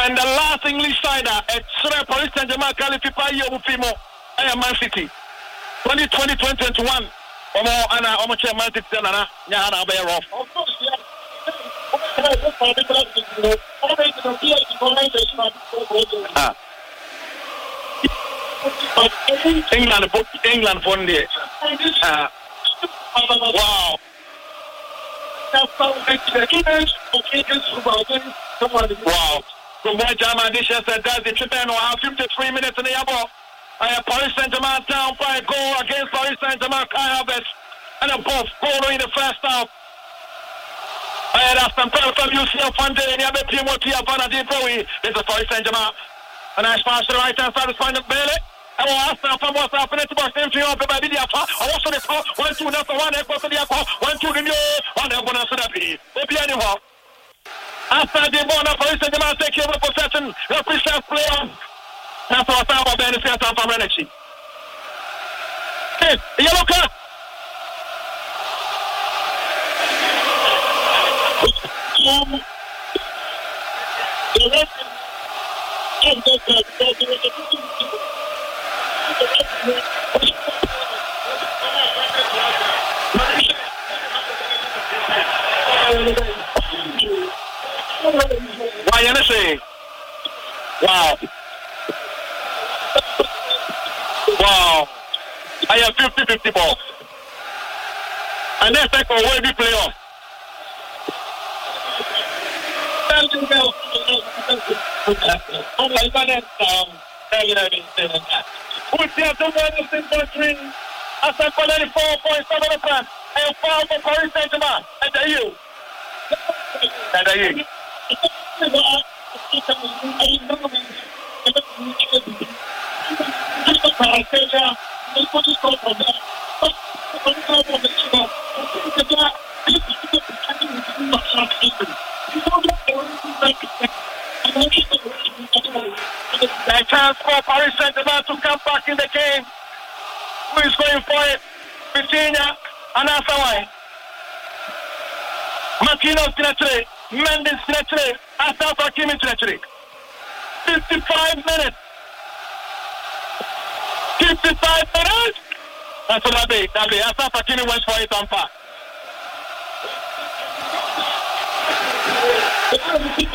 And the last English side, it's Paris Saint-Germain qualified year with Fimo. I am Man City. 2020-2021. I'm chair Man City. Nyana be rough. Of course, yeah. England won there. Wow. Wow. From what German dishes said, that's the trip and 53 minutes in the airport. Paris Saint-Germain down by a goal against Paris Saint-Germain. Kai Havertz and a both goal in the first half. I had asked them from UCL Funday and Yabe Timothy Avanadi Bowie. This is Paris Saint-Germain. And I smash the right hand side of Spanish Bailey. I will ask them from what's happening to Boston. I also the call 1-2 now for 1 equal to the call 1-2 in your 1 equal to the P. Maybe anyhow. After the ball, Paris Saint-Germain take over possession. Represent play on. That's what I'm about to say from Renexy. Okay, yellow card. Why you say? Wow. Wow. I have 50-50 ball. And that's like a worthy playoff. Oh my God, who's the other one of the country? I said, for 94.7%. I have found for Paris Saint-Germain. And are you? And are you? A chance for Paris Saint-Germain to come back in the game. Who is going for it? Vitinha and Asawai. Martino Sinatre, Mendes Sinatre, Asaf Hakimi Sinatre. 55 minutes. 55 minutes. That's what that be. Asaf Hakimi went for it on far.